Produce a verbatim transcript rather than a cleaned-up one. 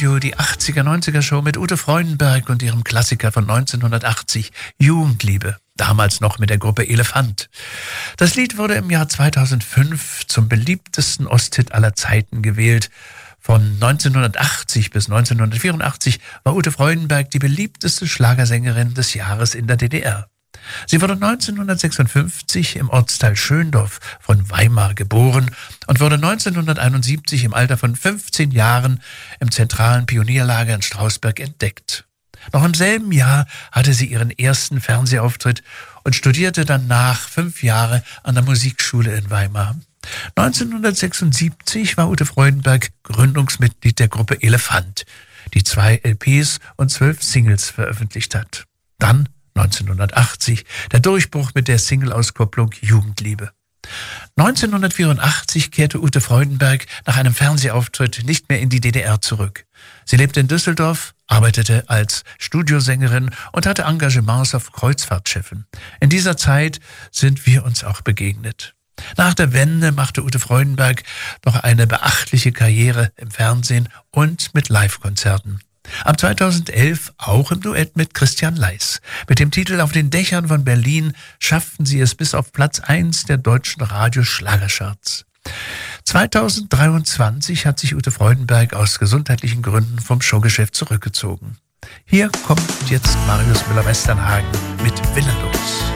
Radio, die achtziger-neunziger-Show mit Ute Freudenberg und ihrem Klassiker von neunzehnhundertachtzig, Jugendliebe, damals noch mit der Gruppe Elefant. Das Lied wurde im Jahr zweitausendfünf zum beliebtesten Osthit aller Zeiten gewählt. Von neunzehnhundertachtzig bis neunzehnhundertvierundachtzig war Ute Freudenberg die beliebteste Schlagersängerin des Jahres in der D D R. Sie wurde neunzehnhundertsechsundfünfzig im Ortsteil Schöndorf von Weimar geboren und wurde neunzehnhunderteinundsiebzig im Alter von fünfzehn Jahren im zentralen Pionierlager in Strausberg entdeckt. Noch im selben Jahr hatte sie ihren ersten Fernsehauftritt und studierte danach fünf Jahre an der Musikschule in Weimar. neunzehnhundertsechsundsiebzig war Ute Freudenberg Gründungsmitglied der Gruppe Elefant, die zwei L Ps und zwölf Singles veröffentlicht hat. Dann neunzehnhundertachtzig der Durchbruch mit der Single-Auskopplung Jugendliebe. neunzehnhundertvierundachtzig kehrte Ute Freudenberg nach einem Fernsehauftritt nicht mehr in die D D R zurück. Sie lebte in Düsseldorf, arbeitete als Studiosängerin und hatte Engagements auf Kreuzfahrtschiffen. In dieser Zeit sind wir uns auch begegnet. Nach der Wende machte Ute Freudenberg noch eine beachtliche Karriere im Fernsehen und mit Live-Konzerten. Ab zweitausendelf auch im Duett mit Christian Leis. Mit dem Titel Auf den Dächern von Berlin schafften sie es bis auf Platz eins der deutschen Radioschlagercharts. zweitausenddreiundzwanzig hat sich Ute Freudenberg aus gesundheitlichen Gründen vom Showgeschäft zurückgezogen. Hier kommt jetzt Marius Müller-Westernhagen mit Willenlos.